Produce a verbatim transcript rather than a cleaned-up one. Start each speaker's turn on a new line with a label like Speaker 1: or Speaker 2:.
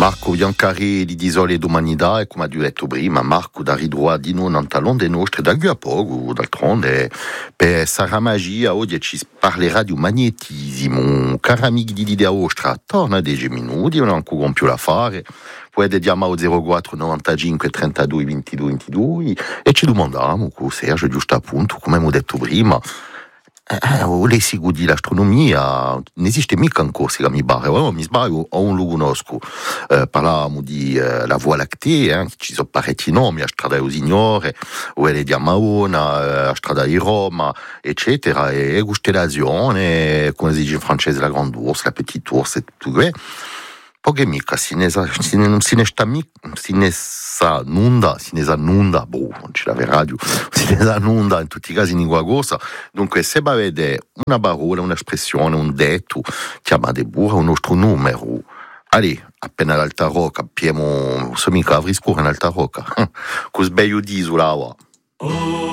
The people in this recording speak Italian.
Speaker 1: Marco Biancari di Disole d'Umanità e come ha detto prima Marco da ridroa di non un talon dei nostri da più a poco d'altronde per Sara Magia oggi ci parlerà di un magnetismo cari amici di Didea Ostra torna dieci minuti non ancora più la fare poi dediamo al zero quattro novantacinque trentadue ventidue ventidue e ci domandiamo con Sergio giusto appunto come ho detto prima Eh, le sigo di l'astronomia non esiste mica ancora se mi pare oh, mi sbaglio o un lo conosco eh, parlavamo di eh, la Voie Lactea eh, ci sono parecchi nomi la strada del Signore o le di Amaona eh, la strada di Roma eccetera e costellazione come si dice in francese la grande ours la petite ours e tutto questo poche mica si ne sa si ne, si ne sta mica si ne sa nunda si ne sa nunda boh non c'è la radio si ne sa nunda in tutti i casi in lingua corsa dunque se avete una parola un'espressione un detto chiamate pure un nostro numero allì appena all'Alta Rocca abbiamo se mica avrei scuro in Alta Rocca così bello di sulla